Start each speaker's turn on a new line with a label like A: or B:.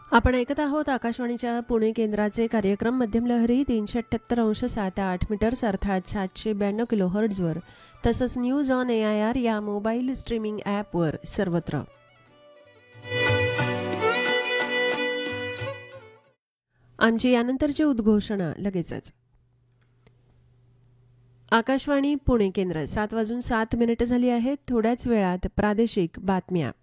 A: आपण ऐकत आहोत आकाशवाणीच्या पुणे केंद्राचे कार्यक्रम मध्यम लहरी 378.7 मीटर्स अर्थात 792 किलोहर्ट्झवर तसंच न्यूज ऑन AIR या मोबाईल स्ट्रीमिंग ॲपवर सर्वत्र. आमची यानंतरची उद्घोषणा लगेचच. आकाशवाणी पुणे केंद्र 7:07 झाली आहेत. थोड्याच वेळात प्रादेशिक बातम्या.